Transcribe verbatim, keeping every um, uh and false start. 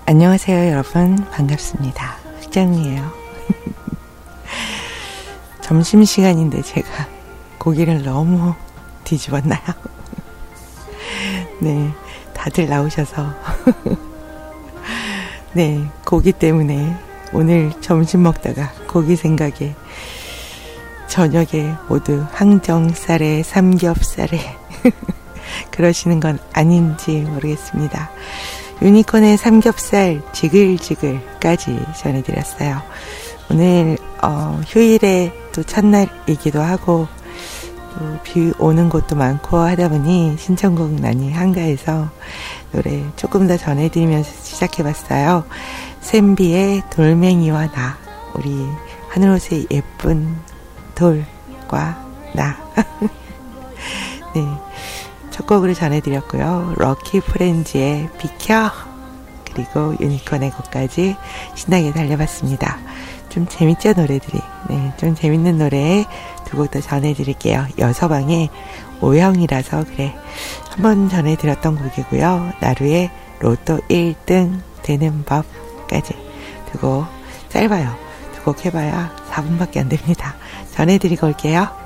안녕하세요 여러분, 반갑습니다. 흑장미예요. 점심시간인데 제가 고기를 너무 뒤집었나요? 네, 다들 나오셔서 네, 고기 때문에 오늘 점심 먹다가 고기 생각에 저녁에 모두 항정살에 삼겹살에 그러시는 건 아닌지 모르겠습니다. 유니콘의 삼겹살 지글지글까지 전해드렸어요. 오늘 어, 휴일의 또 첫날이기도 하고 또 비 오는 곳도 많고 하다 보니 신청곡 난이 한가해서 노래 조금 더 전해드리면서 시작해봤어요. 샘비의 돌멩이와 나, 우리 하늘옷의 예쁜 돌과 나. 네, 첫 곡으로 전해드렸고요. 럭키 프렌즈의 비켜, 그리고 유니콘의 곡까지 신나게 달려봤습니다. 좀 재밌죠, 노래들이. 네, 좀 재밌는 노래 두 곡 더 전해드릴게요. 여서방의 오형이라서 그래 한번 전해드렸던 곡이고요. 나루의 로또 일 등 되는 법까지 두 곡, 짧아요. 두 곡 해봐야 사 분밖에 안 됩니다. 전해드리고 올게요.